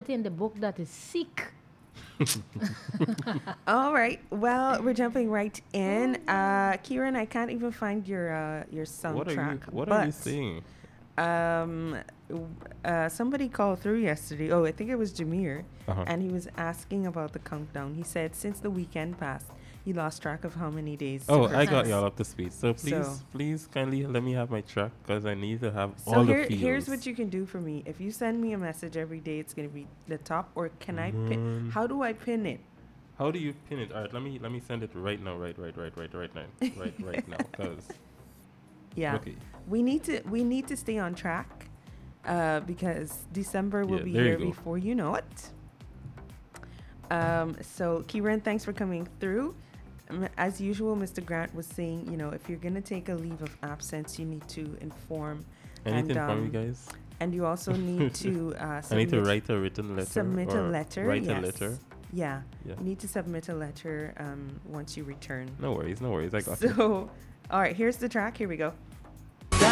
put in the book that is sick. All right. Well, we're jumping right in. Kieran, I can't even find your soundtrack. What are you saying? Um, somebody called through yesterday. Oh, I think it was Jameer, Uh-huh. and he was asking about the countdown. He said since the weekend passed, he lost track of how many days. to Oh, I got Christmas. y'all up to speed. So So- please kindly let me have my track because I need to have So all the feels. here's what you can do for me. If you send me a message every day, it's gonna be the top. Or can I pin? How do I pin it? How do you pin it? All right, let me send it right now. Right now. Right now. Because Yeah. okay. We need to stay on track because December will Yeah, be there you here go. before you know it. So Kieran, thanks for coming through. As usual, Mr. Grant was saying, if you're gonna take a leave of absence, you need to inform. Anything and, from you guys? And you also need to I need to write a written letter. submit a or letter. Write Yes. a letter. Yeah. Yeah. You need to submit a letter once you return. No worries. I got you. So, all right, here's the track. Here we go.